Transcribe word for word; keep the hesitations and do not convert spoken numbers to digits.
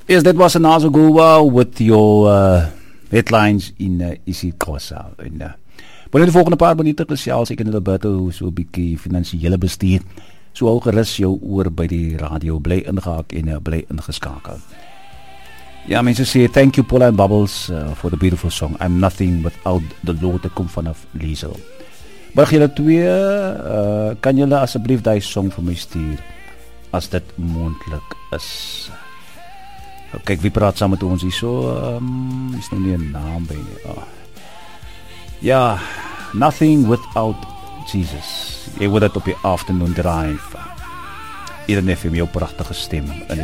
Yes, that was Nazo Goa with your uh, headlines in uh, isiXhosa. En uh, binne die volgende paar minute gesels ek en Roberto so 'n bietjie finansiële bestuur. So hou gerus jou oor by die radio, bly ingehaak en uh, bly ingeskakel. Ja, mense sê thank you Paula and Bubbles uh, for the beautiful song I'm Nothing Without the Lord. Dit kom vanaf Liesel. Maar julle twee, uh, kan julle asseblief daai song vir my stuur as dit moontlik is. Kyk, wie praat saam met ons hier so? Um, is nou nie 'n naam by nie. Oh. Ja, Nothing Without Jesus. Jy word dit op die afternoon drive. Eden F M, jou pragtige stem in die